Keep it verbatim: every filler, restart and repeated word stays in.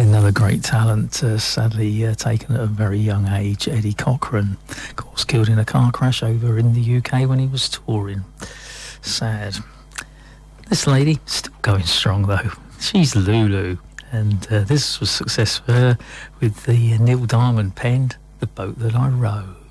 Another great talent, uh, sadly uh, taken at a very young age, Eddie Cochran. Of course, killed in a car crash over in the U K when he was touring. Sad. This lady, still going strong though. She's Lulu, and uh, this was success for her with the uh, Neil Diamond penned The Boat That I Rowed.